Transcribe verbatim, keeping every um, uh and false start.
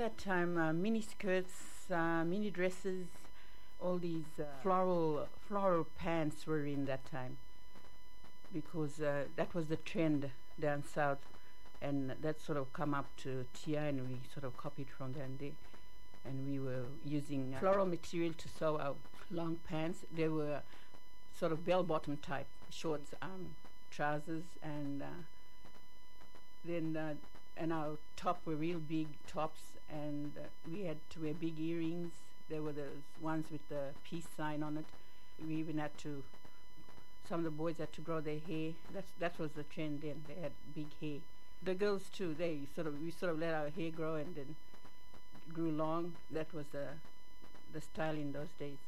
that time, uh, mini skirts, uh, mini dresses, all these uh, floral floral pants were in that time, because uh, that was the trend down south, and that sort of come up to T I, and we sort of copied from there and there. And we were using uh, floral material to sew our long pants. They were sort of bell-bottom type shorts, um, trousers, and uh, then uh, and our top were real big tops, and uh, we had to wear big earrings. There were those ones with the peace sign on it. We even had to. Some of the boys had to grow their hair. That's that was the trend then. They had big hair. The girls too. They sort of we sort of let our hair grow and then grew long. That was the the style in those days.